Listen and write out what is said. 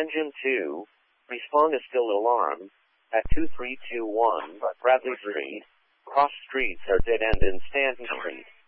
Engine 2, respond is still alarm. At 2321 Bradley Street, cross streets are dead end in Stanton Street.